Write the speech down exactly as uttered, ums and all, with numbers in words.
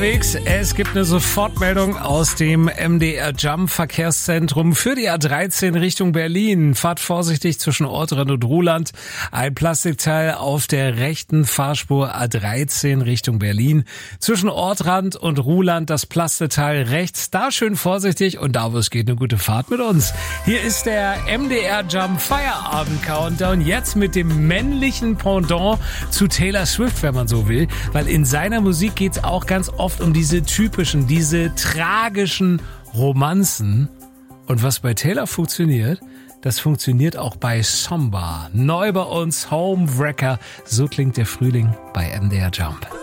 Es gibt eine Sofortmeldung aus dem M D R Jump Verkehrszentrum für die A dreizehn Richtung Berlin. Fahrt vorsichtig zwischen Ortrand und Ruhland. Ein Plastikteil auf der rechten Fahrspur A dreizehn Richtung Berlin. Zwischen Ortrand und Ruhland das Plastikteil rechts. Da schön vorsichtig und da wo es geht, eine gute Fahrt mit uns. Hier ist der M D R Jump Feierabend Countdown. Jetzt mit dem männlichen Pendant zu Taylor Swift, wenn man so will. Weil in seiner Musik geht's auch ganz oft um diese typischen, diese tragischen Romanzen. Und was bei Taylor funktioniert, das funktioniert auch bei Samba. Neu bei uns, Homewrecker. So klingt der Frühling bei M D R Jump.